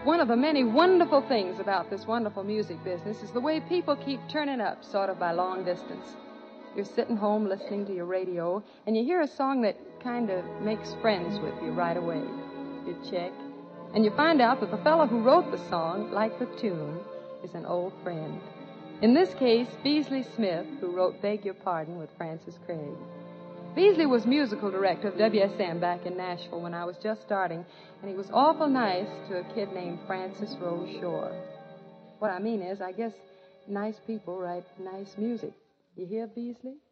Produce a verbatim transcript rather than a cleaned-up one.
One of the many wonderful things about this wonderful music business is the way people keep turning up sort of by long distance. You're sitting home listening to your radio, and you hear a song that kind of makes friends with you right away. You check, and you find out that the fellow who wrote the song, like the tune, is an old friend. In this case, Beasley Smith, who wrote Beg Your Pardon with Francis Craig. Beasley was musical director of W S M back in Nashville when I was just starting, and he was awful nice to a kid named Francis Rose Shore. What I mean is, I guess nice people write nice music. You hear, Beasley?